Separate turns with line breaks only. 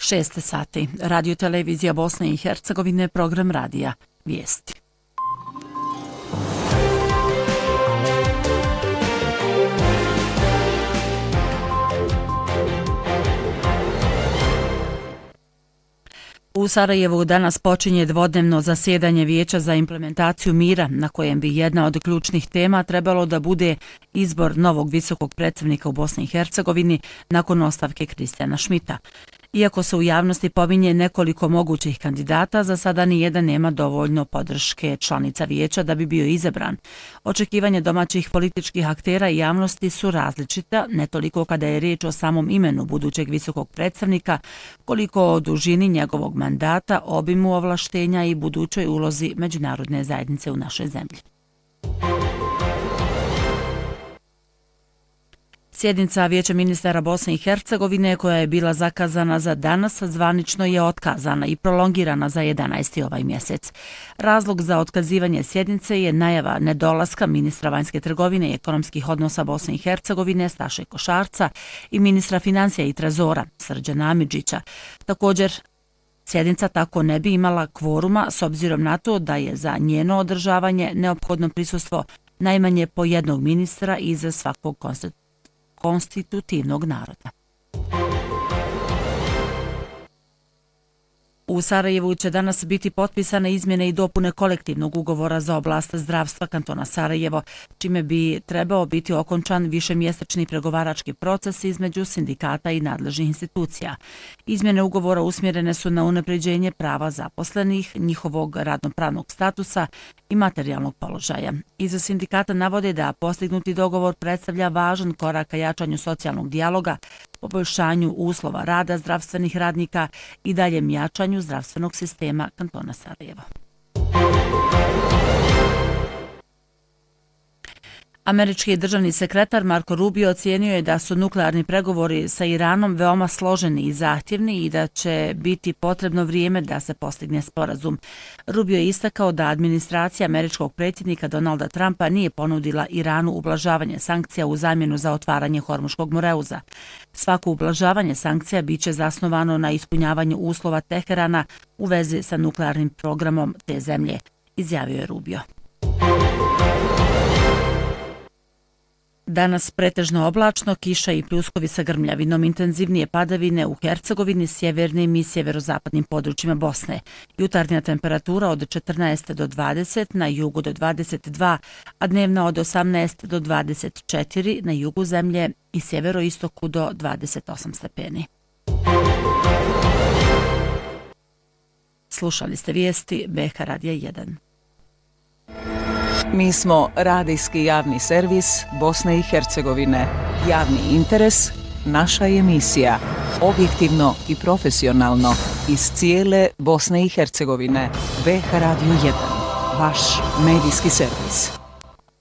6 sati. Radio televizija Bosne i Hercegovine, program radija. Vijesti. U Sarajevu danas počinje dvodnevno zasjedanje Vijeća za implementaciju mira, na kojem bi jedna od ključnih tema trebalo da bude izbor novog visokog predstavnika u Bosni i Hercegovini nakon ostavke Kristijana Šmita. Iako se u javnosti pominje nekoliko mogućih kandidata, za sada nijedan nema dovoljno podrške članica vijeća da bi bio izabran. Očekivanje domaćih političkih aktera i javnosti su različita, ne toliko kada je riječ o samom imenu budućeg visokog predstavnika, koliko o dužini njegovog mandata, obimu ovlaštenja i budućoj ulozi međunarodne zajednice u našoj zemlji. Sjednica Vijeća ministara Bosne i Hercegovine, koja je bila zakazana za danas, zvanično je otkazana i prolongirana za 11. ovaj mjesec. Razlog za otkazivanje sjednice je najava nedolaska ministra vanjske trgovine i ekonomskih odnosa Bosne i Hercegovine Staše Košarca i ministra financija i trezora Srđana Amidžića. Također, sjednica tako ne bi imala kvoruma s obzirom na to da je za njeno održavanje neophodno prisustvo najmanje po jednog ministra iz svakog konstitutivnog naroda. U Sarajevu će danas biti potpisane izmjene i dopune kolektivnog ugovora za oblast zdravstva kantona Sarajevo, čime bi trebao biti okončan višemjesečni pregovarački proces između sindikata i nadležnih institucija. Izmjene ugovora usmjerene su na unapređenje prava zaposlenih, njihovog radnopravnog statusa i materijalnog položaja. Iza sindikata navode da postignuti dogovor predstavlja važan korak ka jačanju socijalnog dijaloga, poboljšanju uslova rada zdravstvenih radnika i daljem jačanju zdravstvenog sistema kantona Sarajevo. Američki državni sekretar Marco Rubio ocijenio je da su nuklearni pregovori sa Iranom veoma složeni i zahtjevni i da će biti potrebno vrijeme da se postigne sporazum. Rubio je istakao da administracija američkog predsjednika Donalda Trumpa nije ponudila Iranu ublažavanje sankcija u zamjenu za otvaranje Hormuškog moreuza. Svako ublažavanje sankcija biće zasnovano na ispunjavanju uslova Teherana u vezi sa nuklearnim programom te zemlje, izjavio je Rubio. Danas pretežno oblačno, kiša i pljuskovi sa grmljavinom, intenzivnije padavine u Hercegovini, sjevernim i sjeverozapadnim područjima Bosne. Jutarnja temperatura od 14 do 20, na jugu do 22, a dnevna od 18 do 24, na jugu zemlje i sjeveroistoku do 28 stepeni. Slušali ste vijesti BH Radija 1.
Mi smo radijski javni servis Bosne i Hercegovine. Javni interes, naša emisija. Objektivno i profesionalno iz cijele Bosne i Hercegovine. BH Radio 1. Vaš medijski servis.